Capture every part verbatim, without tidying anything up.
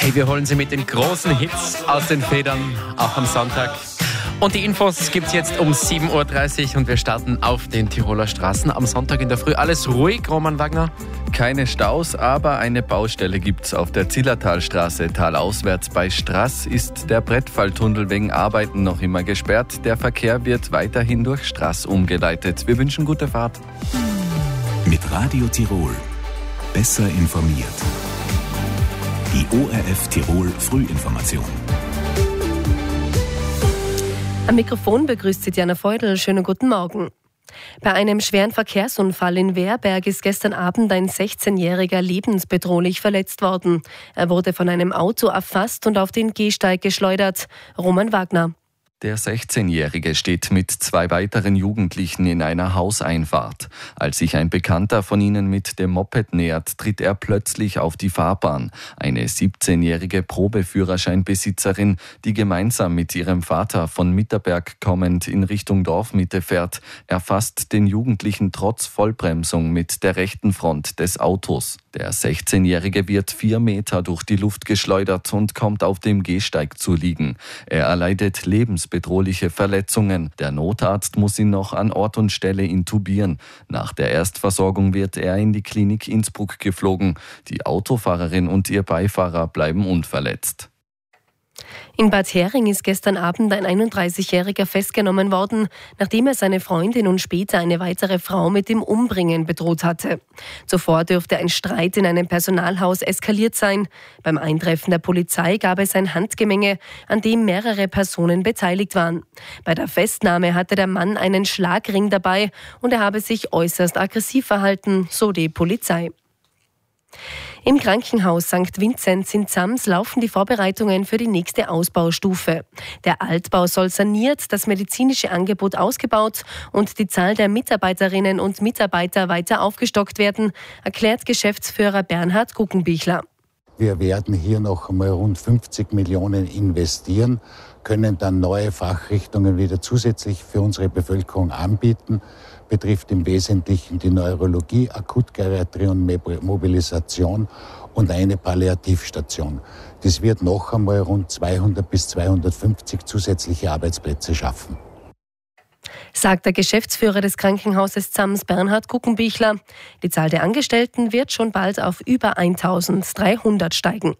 Hey, wir holen Sie mit den großen Hits aus den Federn, auch am Sonntag. Und die Infos gibt's jetzt um sieben Uhr dreißig und wir starten auf den Tiroler Straßen am Sonntag in der Früh. Alles ruhig, Roman Wagner? Keine Staus, aber eine Baustelle gibt's auf der Zillertalstraße. Talauswärts bei Straß ist der Brettfalltunnel wegen Arbeiten noch immer gesperrt. Der Verkehr wird weiterhin durch Straß umgeleitet. Wir wünschen gute Fahrt. Mit Radio Tirol. Besser informiert. Die O R F Tirol Frühinformation. Am Mikrofon begrüßt Sie Diana Feudel. Schönen guten Morgen. Bei einem schweren Verkehrsunfall in Werberg ist gestern Abend ein sechzehnjähriger lebensbedrohlich verletzt worden. Er wurde von einem Auto erfasst und auf den Gehsteig geschleudert. Roman Wagner. Der sechzehnjährige steht mit zwei weiteren Jugendlichen in einer Hauseinfahrt. Als sich ein Bekannter von ihnen mit dem Moped nähert, tritt er plötzlich auf die Fahrbahn. Eine siebzehnjährige Probeführerscheinbesitzerin, die gemeinsam mit ihrem Vater von Mitterberg kommend in Richtung Dorfmitte fährt, erfasst den Jugendlichen trotz Vollbremsung mit der rechten Front des Autos. Der sechzehnjährige wird vier Meter durch die Luft geschleudert und kommt auf dem Gehsteig zu liegen. Er erleidet lebensbedrohliche Verletzungen. Der Notarzt muss ihn noch an Ort und Stelle intubieren. Nach der Erstversorgung wird er in die Klinik Innsbruck geflogen. Die Autofahrerin und ihr Beifahrer bleiben unverletzt. In Bad Hering ist gestern Abend ein einunddreißigjähriger festgenommen worden, nachdem er seine Freundin und später eine weitere Frau mit dem Umbringen bedroht hatte. Zuvor dürfte ein Streit in einem Personalhaus eskaliert sein. Beim Eintreffen der Polizei gab es ein Handgemenge, an dem mehrere Personen beteiligt waren. Bei der Festnahme hatte der Mann einen Schlagring dabei und er habe sich äußerst aggressiv verhalten, so die Polizei. Im Krankenhaus Sankt Vinzenz in Zams laufen die Vorbereitungen für die nächste Ausbaustufe. Der Altbau soll saniert, das medizinische Angebot ausgebaut und die Zahl der Mitarbeiterinnen und Mitarbeiter weiter aufgestockt werden, erklärt Geschäftsführer Bernhard Guggenbichler. Wir werden hier noch einmal rund fünfzig Millionen investieren, können dann neue Fachrichtungen wieder zusätzlich für unsere Bevölkerung anbieten. Betrifft im Wesentlichen die Neurologie, Akutgeriatrie und Mobilisation und eine Palliativstation. Das wird noch einmal rund zweihundert bis zweihundertfünfzig zusätzliche Arbeitsplätze schaffen. Sagt der Geschäftsführer des Krankenhauses Zams Bernhard Guggenbichler. Die Zahl der Angestellten wird schon bald auf über eintausenddreihundert steigen.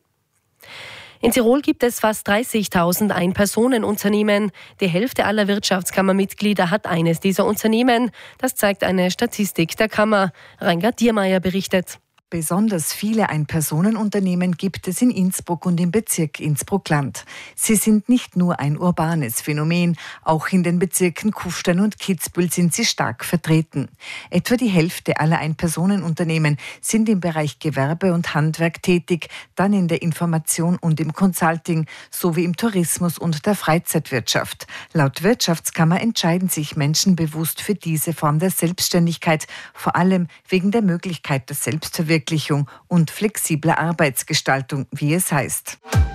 In Tirol gibt es fast dreißigtausend Ein-Personen-Unternehmen. Die Hälfte aller Wirtschaftskammermitglieder hat eines dieser Unternehmen. Das zeigt eine Statistik der Kammer. Reingard Diermeier berichtet. Besonders viele Ein-Personen-Unternehmen gibt es in Innsbruck und im Bezirk Innsbruck-Land. Sie sind nicht nur ein urbanes Phänomen, auch in den Bezirken Kufstein und Kitzbühel sind sie stark vertreten. Etwa die Hälfte aller Ein-Personen-Unternehmen sind im Bereich Gewerbe und Handwerk tätig, dann in der Information und im Consulting sowie im Tourismus und der Freizeitwirtschaft. Laut Wirtschaftskammer entscheiden sich Menschen bewusst für diese Form der Selbstständigkeit, vor allem wegen der Möglichkeit der Selbstverwirklichung und flexibler Arbeitsgestaltung, wie es heißt.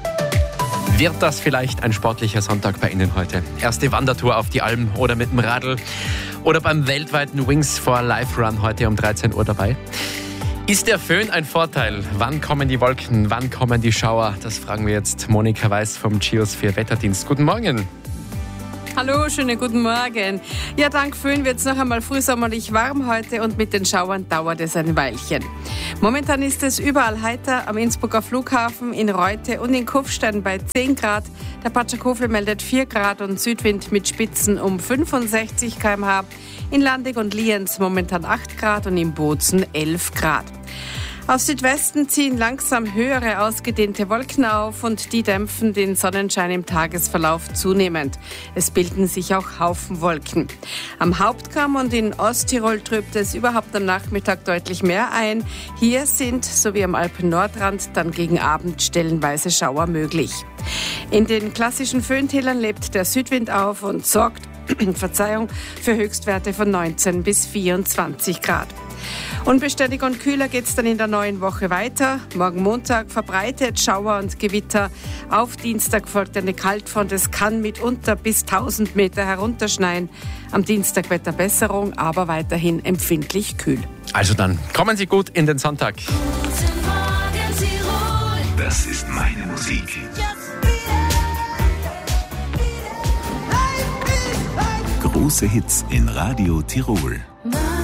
Wird das vielleicht ein sportlicher Sonntag bei Ihnen heute? Erste Wandertour auf die Alm oder mit dem Radl oder beim weltweiten Wings for Life Run heute um dreizehn Uhr dabei? Ist der Föhn ein Vorteil? Wann kommen die Wolken? Wann kommen die Schauer? Das fragen wir jetzt Monika Weiß vom Geosphere Wetterdienst. Guten Morgen. Hallo, schönen guten Morgen. Ja, dank Föhn wird es noch einmal frühsommerlich warm heute und mit den Schauern dauert es ein Weilchen. Momentan ist es überall heiter, am Innsbrucker Flughafen, in Reute und in Kufstein bei zehn Grad. Der Patschakofel meldet vier Grad und Südwind mit Spitzen um fünfundsechzig Kilometer pro Stunde. In Landig und Lienz momentan acht Grad und in Bozen elf Grad. Aus Südwesten ziehen langsam höhere ausgedehnte Wolken auf und die dämpfen den Sonnenschein im Tagesverlauf zunehmend. Es bilden sich auch Haufenwolken. Am Hauptkamm und in Osttirol trübt es überhaupt am Nachmittag deutlich mehr ein. Hier sind, so wie am Alpen-Nordrand, dann gegen Abend stellenweise Schauer möglich. In den klassischen Föhntälern lebt der Südwind auf und sorgt Verzeihung, für Höchstwerte von neunzehn bis vierundzwanzig Grad. Unbeständig und kühler geht es dann in der neuen Woche weiter. Morgen Montag verbreitet Schauer und Gewitter. Auf Dienstag folgt eine Kaltfront. Es kann mitunter bis tausend Meter herunterschneien. Am Dienstag Wetterbesserung, aber weiterhin empfindlich kühl. Also dann kommen Sie gut in den Sonntag. Das ist meine Musik. Große Hits in Radio Tirol.